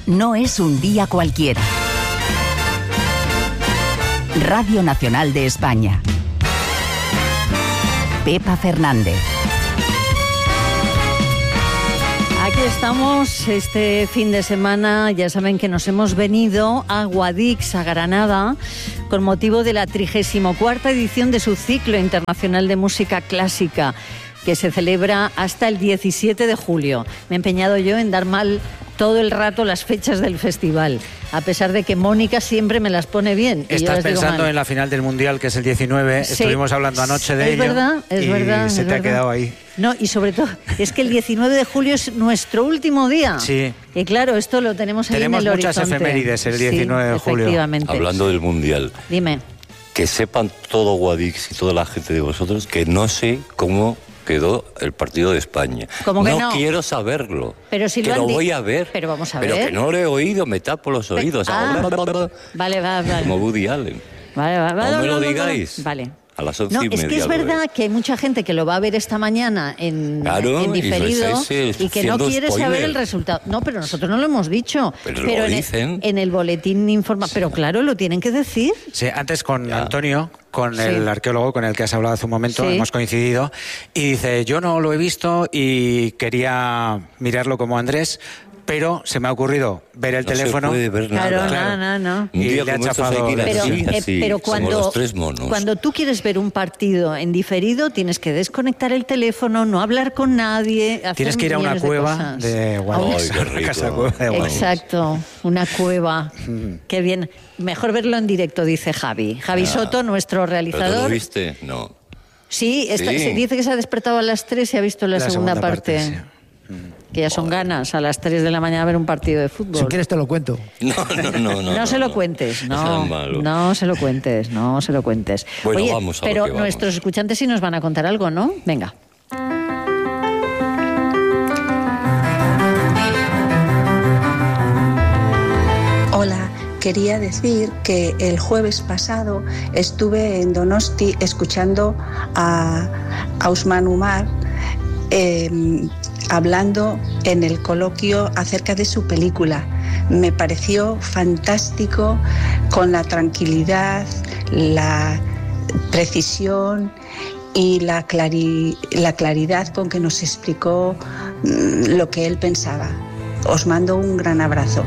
no es un día cualquiera. Radio Nacional de España. Pepa Fernández. Aquí estamos este fin de semana. Ya saben que nos hemos venido a Guadix, a Granada, con motivo de la 34ª edición de su ciclo internacional de música clásica, que se celebra hasta el 17 de julio. Me he empeñado yo en dar mal todo el rato las fechas del festival, a pesar de que Mónica siempre me las pone bien. Estás pensando en la final del Mundial, que es el 19. Sí. Estuvimos hablando anoche de ello. Es verdad. Se te ha quedado ahí. No, y sobre todo, es que el 19 de julio es nuestro último día. Sí. Y claro, esto lo tenemos ahí en el horizonte. Tenemos muchas efemérides el 19 de julio. Efectivamente. Hablando del Mundial. Dime. Que sepan todo Guadix y toda la gente de vosotros que no sé cómo quedó el partido de España. ¿Cómo que no? Quiero saberlo. Pero si que lo voy a ver. Pero vamos a ver. Pero que no lo he oído, me tapo los oídos. Vale. Como Woody Allen. Vale. No me lo digáis. Vale. A las 11:30. No, es que es verdad que hay mucha gente que lo va a ver esta mañana en diferido y que no quiere saber el resultado. No, pero nosotros no lo hemos dicho. Pero lo dicen. En el boletín informa. Sí. Pero claro, lo tienen que decir. Sí, antes con Antonio, con el arqueólogo con el que has hablado hace un momento, hemos coincidido, y dice, yo no lo he visto y quería mirarlo como Andrés, pero se me ha ocurrido ver el teléfono. No se puede ver nada. Claro, no. Un día le ha como estos chafado. hay que ir así, pero como los tres monos. Cuando tú quieres ver un partido en diferido, tienes que desconectar el teléfono, no hablar con nadie. Tienes que ir a una cueva de Guadix. Ay, qué rico. Exacto, una cueva. Qué bien. Mejor verlo en directo, dice Javi. Javi Soto, nuestro realizador. ¿Pero tú lo viste? No. Sí, se dice que se ha despertado a las 3 y ha visto la segunda parte. Sí. Que ya son ganas a las 3 de la mañana ver un partido de fútbol. Si quieres te lo cuento. No se lo cuentes. No se lo cuentes. Bueno, oye, vamos a pero lo que nuestros escuchantes sí nos van a contar algo, ¿no? Venga. Hola. Quería decir que el jueves pasado estuve en Donosti escuchando a Ousmane Umar hablando en el coloquio acerca de su película. Me pareció fantástico, con la tranquilidad, la precisión y la claridad con que nos explicó lo que él pensaba. Os mando un gran abrazo.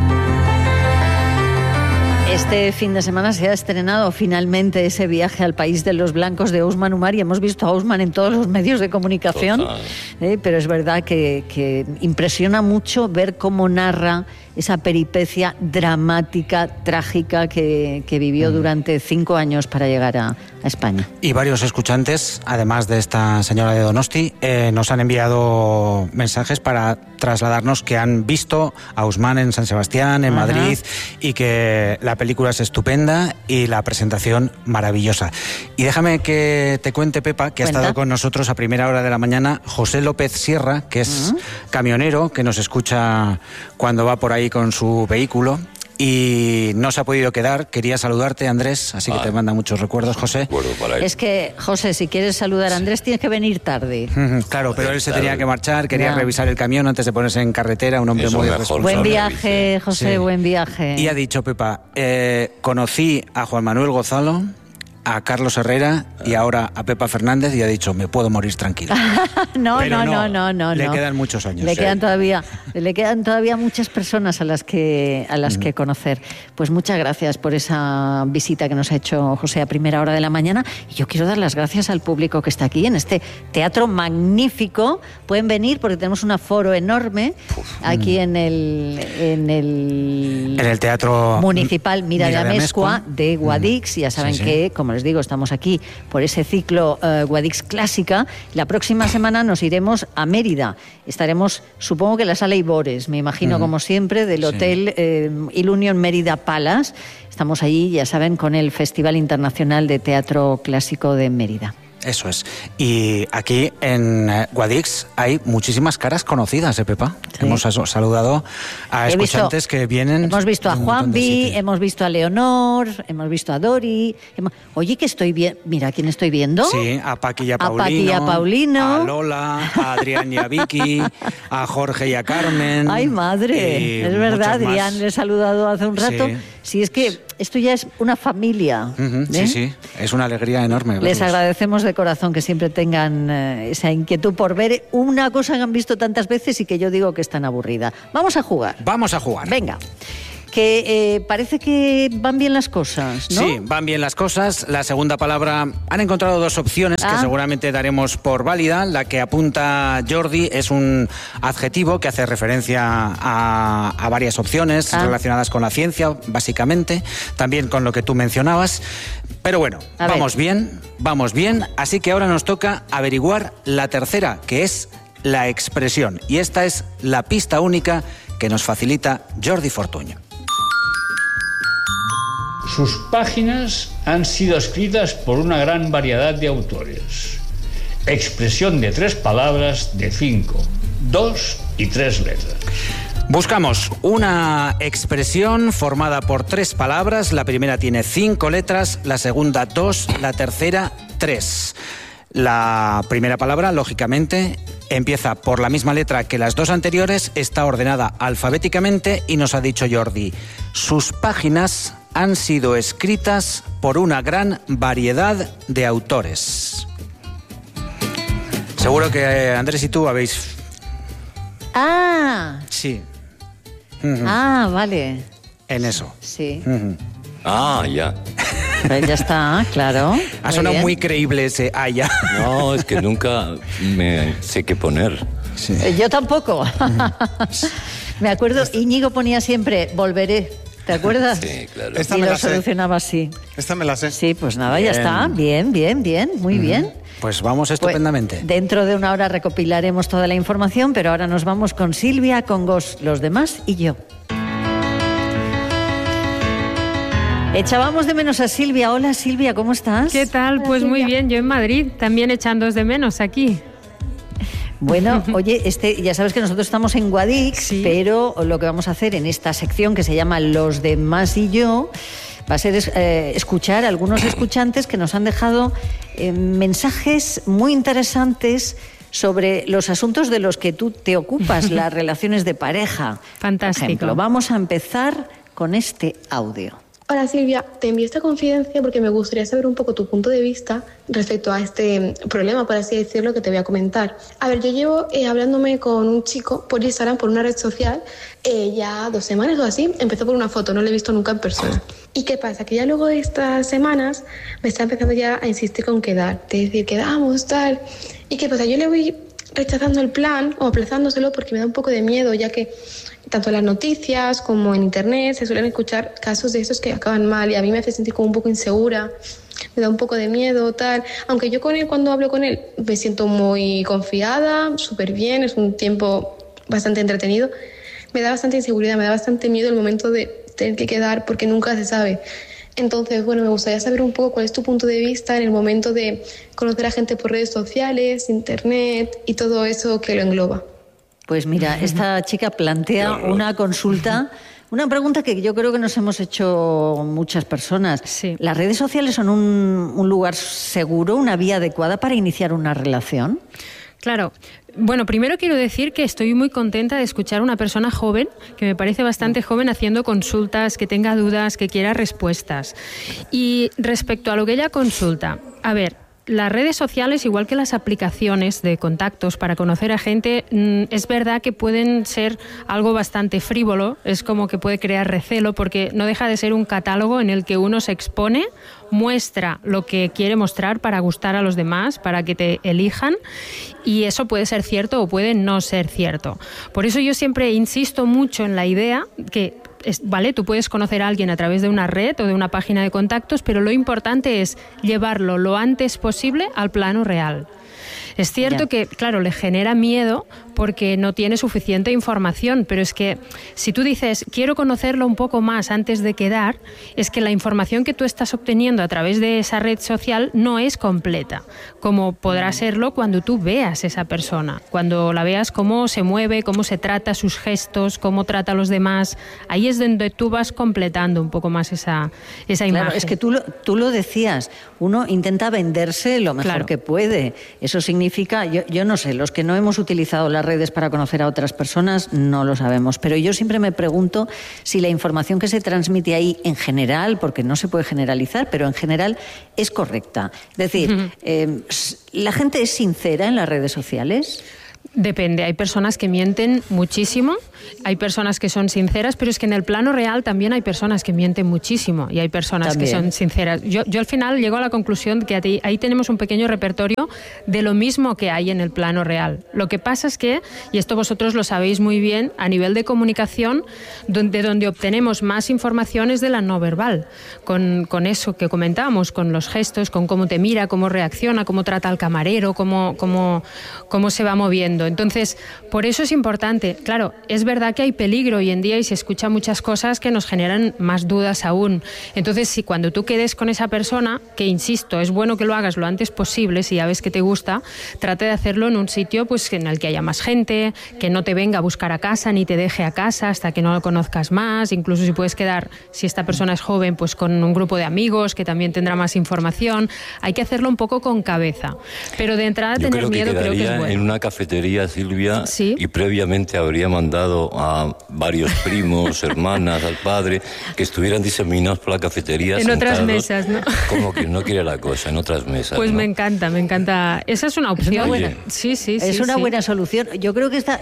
Este fin de semana se ha estrenado finalmente ese viaje al país de los blancos de Ousmane Umar y hemos visto a Ousmane en todos los medios de comunicación, pero es verdad que impresiona mucho ver cómo narra esa peripecia dramática, trágica que vivió durante 5 años para llegar a España. Y varios escuchantes, además de esta señora de Donosti, nos han enviado mensajes para trasladarnos que han visto a Ousmane en San Sebastián, en Madrid, y que la película es estupenda y la presentación maravillosa. Y déjame que te cuente, Pepa, que ha estado con nosotros a primera hora de la mañana José López Sierra, que es camionero, que nos escucha cuando va por ahí con su vehículo y no se ha podido quedar. Quería saludarte, Andrés, así que te manda muchos recuerdos, José. Es que, José, si quieres saludar a Andrés tienes que venir tarde. Claro, pero él se tenía que marchar, quería revisar el camión antes de ponerse en carretera, un hombre muy responsable. Buen viaje, José, buen viaje. Y ha dicho, Pepa, conocí a Juan Manuel Gonzalo, a Carlos Herrera y ahora a Pepa Fernández, y ha dicho, me puedo morir tranquilo. No. Le quedan muchos años. Le quedan todavía muchas personas a las que conocer. Pues muchas gracias por esa visita que nos ha hecho José a primera hora de la mañana, y yo quiero dar las gracias al público que está aquí en este teatro magnífico. Pueden venir porque tenemos un aforo enorme aquí en el Teatro Municipal Mira de Amezcua de Guadix. Ya saben que, como les digo, estamos aquí por ese ciclo Guadix Clásica. La próxima semana nos iremos a Mérida. Estaremos, supongo que en la Sala Ibores, me imagino, como siempre, del Hotel Ilunion Mérida Palace. Estamos allí, ya saben, con el Festival Internacional de Teatro Clásico de Mérida. Eso es. Y aquí en Guadix hay muchísimas caras conocidas, Pepa. Sí. Hemos saludado a escuchantes que vienen. Hemos visto a Juanvi, hemos visto a Leonor, hemos visto a Dori. Oye, que estoy bien. Mira, ¿quién estoy viendo? Sí, a Paqui y a Paulino. A Lola, a Adrián y a Vicky, a Jorge y a Carmen. ¡Ay, madre! Es verdad, Adrián, le he saludado hace un rato. Sí, es que esto ya es una familia. Sí, es una alegría enorme. Les agradecemos de corazón que siempre tengan esa inquietud por ver una cosa que han visto tantas veces y que yo digo que es tan aburrida. Vamos a jugar. Vamos a jugar. Venga. Que parece que van bien las cosas, ¿no? Sí, van bien las cosas. La segunda palabra, han encontrado dos opciones que seguramente daremos por válida. La que apunta Jordi es un adjetivo que hace referencia a varias opciones relacionadas con la ciencia, básicamente, también con lo que tú mencionabas. Pero bueno, vamos bien. Así que ahora nos toca averiguar la tercera, que es la expresión. Y esta es la pista única que nos facilita Jordi Fortuño. Sus páginas han sido escritas por una gran variedad de autores. Expresión de 3 palabras, de 5, 2 y 3 letras. Buscamos una expresión formada por 3 palabras. La primera tiene 5 letras, la segunda 2, la tercera 3. La primera palabra, lógicamente, empieza por la misma letra que las 2 anteriores, está ordenada alfabéticamente y nos ha dicho Jordi, sus páginas han sido escritas por una gran variedad de autores. Seguro que Andrés y tú habéis... Sí. Vale. En eso. Sí. Ya. Pues ya está, claro. Ha sonado muy creíble ese ya. No, es que nunca me sé qué poner. Sí. Yo tampoco. Me acuerdo, Íñigo ponía siempre, volveré. ¿Te acuerdas? Sí, claro. Esta y lo solucionaba así. Esta me la sé. Sí, pues nada, ya está. Bien, muy bien. Pues vamos estupendamente. Pues dentro de una hora recopilaremos toda la información, pero ahora nos vamos con Silvia, con los demás y yo. Echábamos de menos a Silvia. Hola, Silvia, ¿cómo estás? ¿Qué tal? Pues muy bien, yo en Madrid, también echándoos de menos aquí. Bueno, oye, ya sabes que nosotros estamos en Guadix, sí. Pero lo que vamos a hacer en esta sección que se llama Los demás y yo va a ser escuchar a algunos escuchantes que nos han dejado mensajes muy interesantes sobre los asuntos de los que tú te ocupas, las relaciones de pareja. Fantástico. Por ejemplo, vamos a empezar con este audio. Hola Silvia, te envío esta confidencia porque me gustaría saber un poco tu punto de vista respecto a este problema, por así decirlo, que te voy a comentar. A ver, yo llevo hablándome con un chico por Instagram, por una red social, ya 2 semanas o así. Empezó por una foto, no lo he visto nunca en persona. ¿Y qué pasa? Que ya luego de estas semanas me está empezando ya a insistir con quedar, de decir, quedamos, tal. ¿Y qué pasa? Yo le voy rechazando el plan o aplazándoselo porque me da un poco de miedo, ya que tanto en las noticias como en internet se suelen escuchar casos de esos que acaban mal y a mí me hace sentir como un poco insegura, me da un poco de miedo, tal. Aunque yo con él, cuando hablo con él, me siento muy confiada, súper bien, es un tiempo bastante entretenido, me da bastante inseguridad, me da bastante miedo el momento de tener que quedar porque nunca se sabe. Entonces, bueno, me gustaría saber un poco cuál es tu punto de vista en el momento de conocer a gente por redes sociales, internet y todo eso que lo engloba. Pues mira, esta chica plantea una consulta, una pregunta que yo creo que nos hemos hecho muchas personas. Sí. ¿Las redes sociales son un lugar seguro, una vía adecuada para iniciar una relación? Claro. Bueno, primero quiero decir que estoy muy contenta de escuchar a una persona joven, que me parece bastante joven, haciendo consultas, que tenga dudas, que quiera respuestas. Y respecto a lo que ella consulta, a ver, las redes sociales, igual que las aplicaciones de contactos para conocer a gente, es verdad que pueden ser algo bastante frívolo, es como que puede crear recelo porque no deja de ser un catálogo en el que uno se expone, muestra lo que quiere mostrar para gustar a los demás, para que te elijan, y eso puede ser cierto o puede no ser cierto. Por eso yo siempre insisto mucho en la idea que vale, tú puedes conocer a alguien a través de una red o de una página de contactos, pero lo importante es llevarlo lo antes posible al plano real. Es cierto que, claro, le genera miedo porque no tiene suficiente información, pero es que si tú dices, quiero conocerlo un poco más antes de quedar, es que la información que tú estás obteniendo a través de esa red social no es completa, como podrá serlo cuando tú veas esa persona, cuando la veas cómo se mueve, cómo se trata, sus gestos, cómo trata a los demás. Ahí es donde tú vas completando un poco más esa imagen. Claro, es que tú lo decías, uno intenta venderse lo mejor que puede. Eso significa, yo no sé, los que no hemos utilizado las redes para conocer a otras personas no lo sabemos, pero yo siempre me pregunto si la información que se transmite ahí en general, porque no se puede generalizar, pero en general es correcta. Es decir, ¿la gente es sincera en las redes sociales? Depende, hay personas que mienten muchísimo, hay personas que son sinceras, pero es que en el plano real también hay personas que mienten muchísimo y hay personas que son sinceras. Yo al final llego a la conclusión que ahí tenemos un pequeño repertorio de lo mismo que hay en el plano real. Lo que pasa es que, y esto vosotros lo sabéis muy bien, a nivel de comunicación, donde obtenemos más información es de la no verbal, con eso que comentábamos, con los gestos, con cómo te mira, cómo reacciona, cómo trata al camarero, cómo se va moviendo. Entonces, por eso es importante. Claro, es verdad que hay peligro hoy en día y se escuchan muchas cosas que nos generan más dudas aún. Entonces, si cuando tú quedes con esa persona, que insisto, es bueno que lo hagas lo antes posible, si ya ves que te gusta, trate de hacerlo en un sitio pues en el que haya más gente, que no te venga a buscar a casa ni te deje a casa hasta que no lo conozcas más. Incluso si puedes quedar, si esta persona es joven, pues con un grupo de amigos que también tendrá más información. Hay que hacerlo un poco con cabeza. Pero de entrada tener miedo creo que es bueno. En una cafetería, Silvia, y previamente habría mandado a varios primos, hermanas, al padre, que estuvieran diseminados por la cafetería. En otras mesas, ¿no? Como que no quiere la cosa, en otras mesas. Pues ¿no? me encanta. Esa es una opción. Sí. Es una buena solución. Yo creo que esta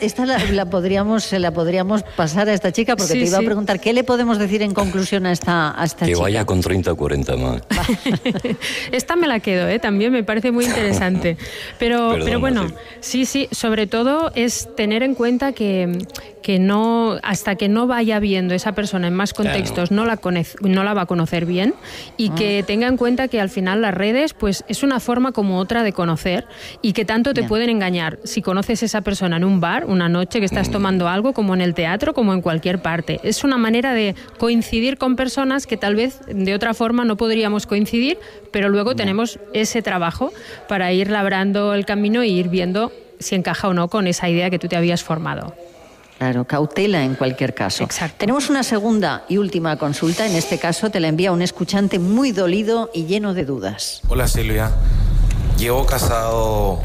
se la podríamos pasar a esta chica, porque te iba a preguntar, ¿qué le podemos decir en conclusión a esta chica? Que vaya con 30 o 40 más. Esta me la quedo, también me parece muy interesante. Pero bueno, sí, sobre todo es tener en cuenta que no, hasta que no vaya viendo esa persona en más contextos, no la va a conocer bien, y que tenga en cuenta que al final las redes pues es una forma como otra de conocer, y que tanto te pueden engañar si conoces a esa persona en un bar, una noche que estás tomando algo, como en el teatro, como en cualquier parte. Es una manera de coincidir con personas que tal vez de otra forma no podríamos coincidir, pero luego tenemos ese trabajo para ir labrando el camino e ir viendo si encaja o no con esa idea que tú te habías formado. Claro, cautela en cualquier caso. Exacto. Tenemos una segunda y última consulta. En este caso te la envía un escuchante muy dolido y lleno de dudas. Hola Silvia, llevo casado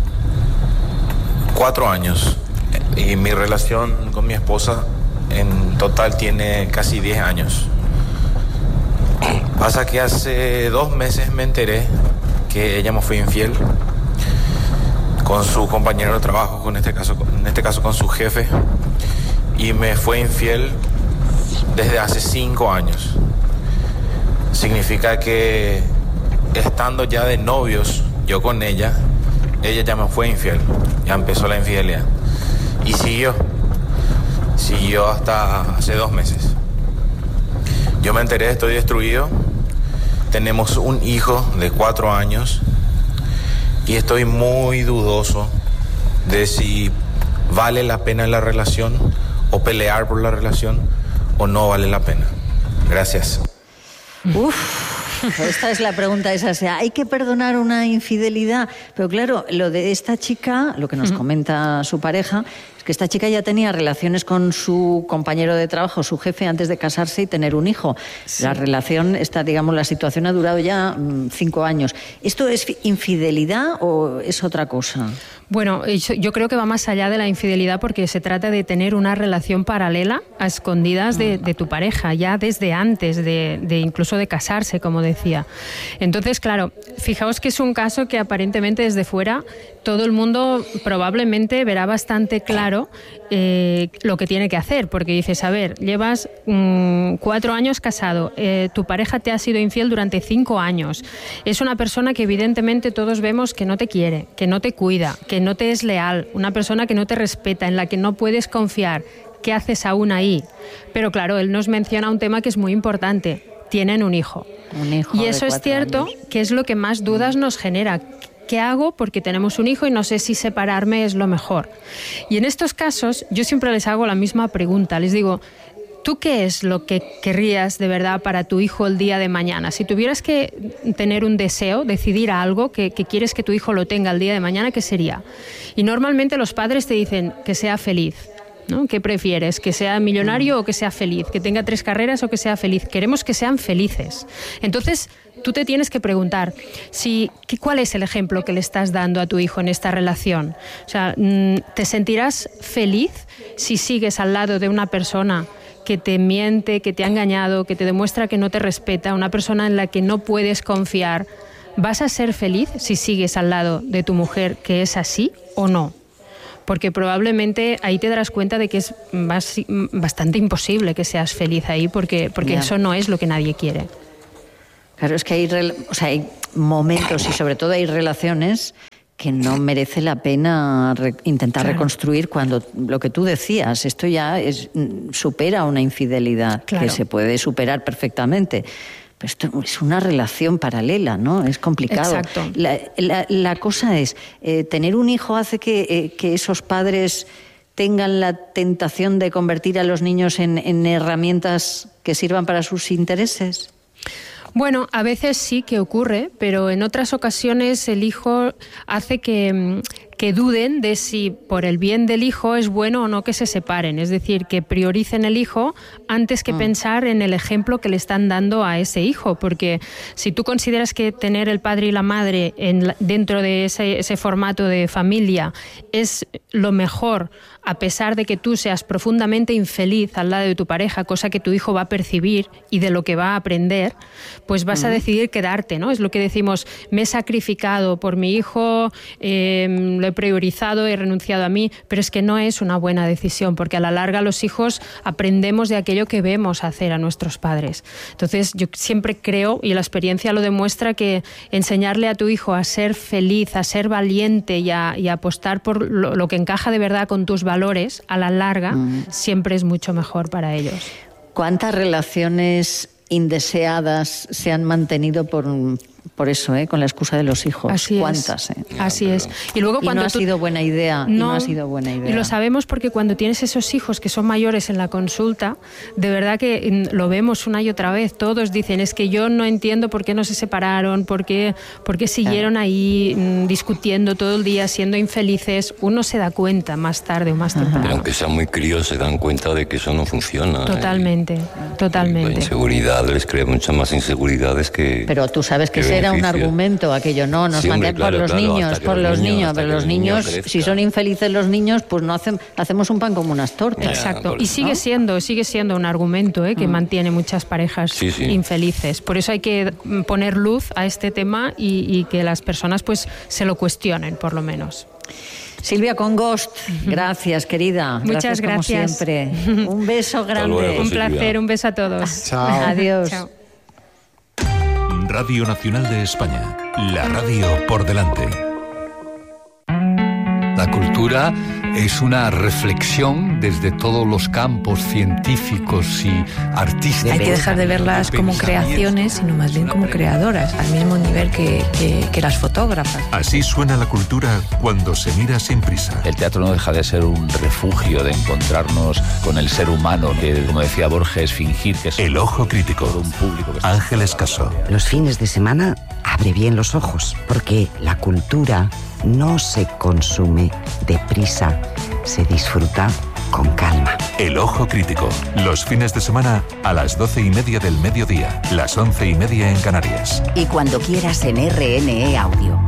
4 años y mi relación con mi esposa en total tiene casi 10 años. Pasa que hace 2 meses me enteré que ella me fue infiel con su compañero de trabajo, en este caso con su jefe, y me fue infiel desde hace 5 años. Significa que estando ya de novios yo con ella ya me fue infiel, ya empezó la infidelidad y siguió hasta hace 2 meses. Yo me enteré, estoy destruido, tenemos un hijo de 4 años y estoy muy dudoso de si vale la pena la relación o pelear por la relación o no vale la pena. Gracias. Esta es la pregunta esa. ¿Hay que perdonar una infidelidad? Pero claro, lo de esta chica, lo que nos comenta su pareja, es que esta chica ya tenía relaciones con su compañero de trabajo, su jefe, antes de casarse y tener un hijo. Sí. La relación, la situación ha durado ya 5 años. ¿Esto es infidelidad o es otra cosa? Bueno, yo creo que va más allá de la infidelidad, porque se trata de tener una relación paralela a escondidas de tu pareja, ya desde antes de incluso de casarse, como decía. Entonces, claro, fijaos que es un caso que aparentemente desde fuera todo el mundo probablemente verá bastante claro lo que tiene que hacer, porque dices, a ver, llevas 4 años casado, tu pareja te ha sido infiel durante 5 años, es una persona que evidentemente todos vemos que no te quiere, que no te cuida, que no te es leal, una persona que no te respeta, en la que no puedes confiar. ¿Qué haces aún ahí? Pero claro, él nos menciona un tema que es muy importante. Tienen un hijo. Un hijo y eso es cierto, años. Que es lo que más dudas nos genera. ¿qué hago? Porque tenemos un hijo y no sé si separarme es lo mejor. Y en estos casos yo siempre les hago la misma pregunta, les digo, ¿tú qué es lo que querrías de verdad para tu hijo el día de mañana? Si tuvieras que tener un deseo, decidir algo que quieres que tu hijo lo tenga el día de mañana, ¿qué sería? Y normalmente los padres te dicen que sea feliz, ¿no? ¿Qué prefieres? ¿Que sea millonario o que sea feliz? ¿Que tenga 3 carreras o que sea feliz? Queremos que sean felices. Entonces, tú te tienes que preguntar ¿cuál es el ejemplo que le estás dando a tu hijo en esta relación? O sea, ¿te sentirás feliz si sigues al lado de una persona que te miente, que te ha engañado, que te demuestra que no te respeta, una persona en la que no puedes confiar? ¿Vas a ser feliz si sigues al lado de tu mujer que es así o no? Porque probablemente ahí te darás cuenta de que es bastante imposible que seas feliz ahí, porque eso no es lo que nadie quiere. Claro, es que hay momentos y sobre todo hay relaciones que no merece la pena intentar reconstruir cuando lo que tú decías, esto ya supera una infidelidad, que se puede superar perfectamente. Pero esto es una relación paralela, ¿no? Es complicado. Exacto. La cosa es, ¿tener un hijo hace que esos padres tengan la tentación de convertir a los niños en herramientas que sirvan para sus intereses? Bueno, a veces sí que ocurre, pero en otras ocasiones el hijo hace que duden de si por el bien del hijo es bueno o no que se separen. Es decir, que prioricen el hijo antes que pensar en el ejemplo que le están dando a ese hijo. Porque si tú consideras que tener el padre y la madre dentro de ese formato de familia es lo mejor, a pesar de que tú seas profundamente infeliz al lado de tu pareja, cosa que tu hijo va a percibir y de lo que va a aprender, pues vas a decidir quedarte, ¿no? Es lo que decimos, me he sacrificado por mi hijo, lo he priorizado, he renunciado a mí, pero es que no es una buena decisión, porque a la larga los hijos aprendemos de aquello que vemos hacer a nuestros padres. Entonces yo siempre creo, y la experiencia lo demuestra, que enseñarle a tu hijo a ser feliz, a ser valiente y a apostar por lo que encaja de verdad con tus valores, a la larga, siempre es mucho mejor para ellos. ¿Cuántas relaciones indeseadas se han mantenido por eso, con la excusa de los hijos? Así ¿Cuántas? Así es. Y luego cuando no ha sido buena idea. No ha sido buena idea. Y lo sabemos porque cuando tienes esos hijos que son mayores en la consulta, de verdad que lo vemos una y otra vez. Todos dicen, es que yo no entiendo por qué no se separaron, por qué siguieron ahí discutiendo todo el día, siendo infelices. Uno se da cuenta más tarde o más temprano. Pero aunque sean muy críos, se dan cuenta de que eso no funciona. Totalmente, totalmente. La inseguridad les crea muchas más inseguridades que... Pero tú sabes que era un argumento aquello, no, nos mandan por los niños, pero los niños, si son infelices los niños, pues no hacemos un pan como unas tortas. Exacto, y sigue siendo un argumento que mantiene muchas parejas infelices. Por eso hay que poner luz a este tema y que las personas pues se lo cuestionen, por lo menos. Silvia Congost, gracias, querida. Muchas gracias. Como siempre. Un beso grande. Luego, un placer, un beso a todos. Chao. Adiós. Chao. Radio Nacional de España, la radio por delante. La cultura es una reflexión desde todos los campos científicos y artísticos. Hay que dejar de verlas como creaciones, sino más bien como creadoras, al mismo nivel que las fotógrafas. Así suena la cultura cuando se mira sin prisa. El teatro no deja de ser un refugio de encontrarnos con el ser humano, que, como decía Borges, fingir que es El Ojo Crítico. Un público que Ángeles Caso. Los fines de semana abre bien los ojos, porque la cultura no se consume deprisa, se disfruta con calma. El Ojo Crítico. Los fines de semana a las 12:30 del mediodía, las 11:30 en Canarias. Y cuando quieras en RNE Audio.